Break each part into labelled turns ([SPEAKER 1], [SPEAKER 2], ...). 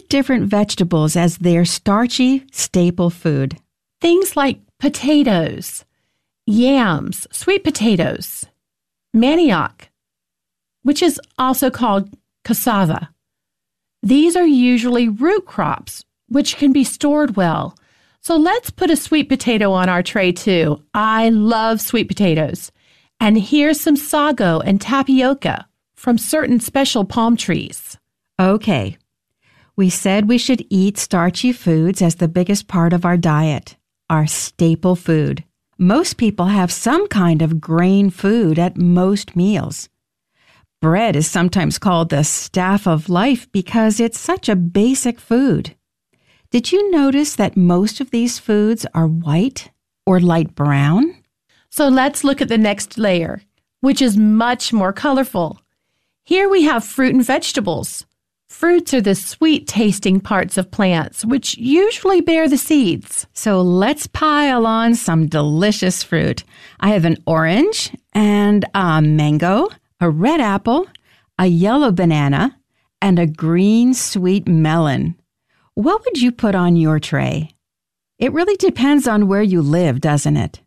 [SPEAKER 1] different vegetables as their starchy staple food.
[SPEAKER 2] Things like potatoes, yams, sweet potatoes, manioc, which is also called cassava. These are usually root crops, which can be stored well. So let's put a sweet potato on our tray too. I love sweet potatoes. And here's some sago and tapioca from certain special palm trees.
[SPEAKER 1] Okay. We said we should eat starchy foods as the biggest part of our diet, our staple food. Most people have some kind of grain food at most meals. Bread is sometimes called the staff of life because it's such a basic food. Did you notice that most of these foods are white or light brown?
[SPEAKER 2] So let's look at the next layer, which is much more colorful. Here we have fruit and vegetables. Fruits are the sweet-tasting parts of plants, which usually bear the seeds.
[SPEAKER 1] So let's pile on some delicious fruit. I have an orange and a mango, a red apple, a yellow banana, and a green sweet melon. What would you put on your tray? It really depends on where you live, doesn't it?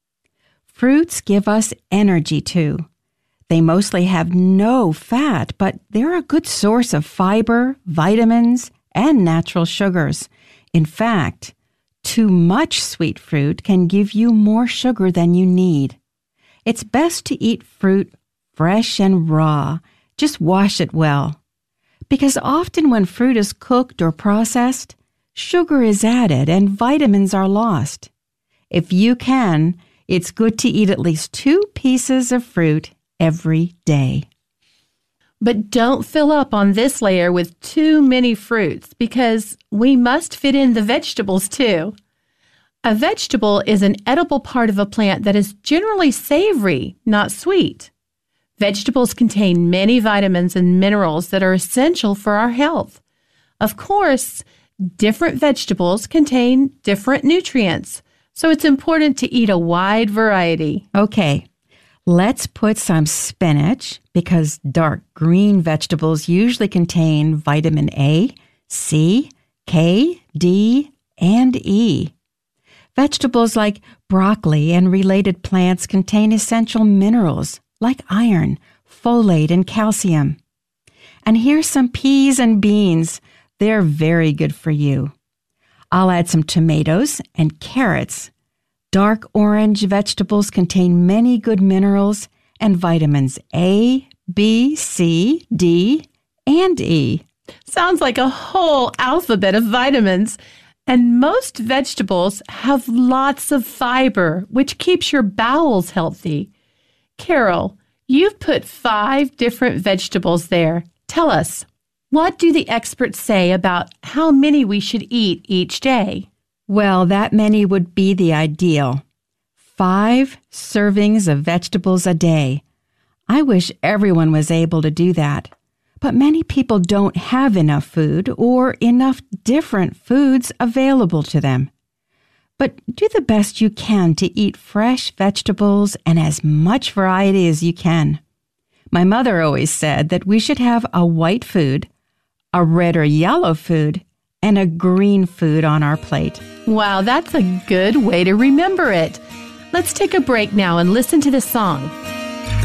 [SPEAKER 1] Fruits give us energy too. They mostly have no fat, but they're a good source of fiber, vitamins, and natural sugars. In fact, too much sweet fruit can give you more sugar than you need. It's best to eat fruit fresh and raw. Just wash it well. Because often when fruit is cooked or processed, sugar is added and vitamins are lost. If you can, it's good to eat at least 2 pieces of fruit every day.
[SPEAKER 2] But don't fill up on this layer with too many fruits because we must fit in the vegetables too. A vegetable is an edible part of a plant that is generally savory, not sweet. Vegetables contain many vitamins and minerals that are essential for our health. Of course, different vegetables contain different nutrients, so it's important to eat a wide variety.
[SPEAKER 1] Okay, let's put some spinach because dark green vegetables usually contain vitamin A, C, K, D, and E. Vegetables like broccoli and related plants contain essential minerals like iron, folate, and calcium. And here's some peas and beans. They're very good for you. I'll add some tomatoes and carrots. Dark orange vegetables contain many good minerals and vitamins A, B, C, D, and E.
[SPEAKER 2] Sounds like a whole alphabet of vitamins. And most vegetables have lots of fiber, which keeps your bowels healthy. Carol, you've put 5 different vegetables there. Tell us, what do the experts say about how many we should eat each day?
[SPEAKER 1] Well, that many would be the ideal. 5 servings of vegetables a day. I wish everyone was able to do that. But many people don't have enough food or enough different foods available to them. But do the best you can to eat fresh vegetables and as much variety as you can. My mother always said that we should have a white food, a red or yellow food, and a green food on our plate.
[SPEAKER 2] Wow, that's a good way to remember it. Let's take a break now and listen to this song.